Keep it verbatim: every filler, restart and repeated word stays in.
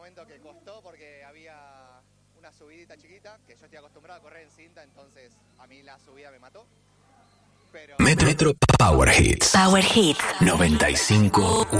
momento que costó porque había una subidita chiquita, que yo estoy acostumbrado a correr en cinta, entonces a mí la subida me mató. Pero... Metro Power Hits. Power Hits. noventa y cinco punto